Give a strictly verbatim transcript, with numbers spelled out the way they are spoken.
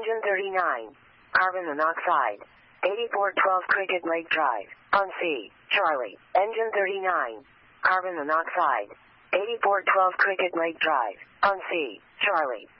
Engine thirty-nine. Carbon monoxide. eighty-four twelve Cricket Lake Drive. On C. Charlie. Engine thirty-nine. Carbon monoxide. eighty-four twelve Cricket Lake Drive. On C. Charlie.